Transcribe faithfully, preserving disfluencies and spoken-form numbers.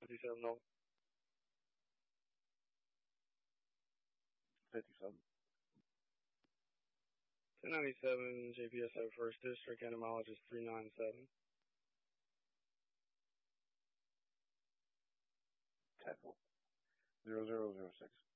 fifty-seven Nova. fifty-seven. ten ninety-seven J P S O First District, entomologist three nine seven. ten. Zero zero zero six.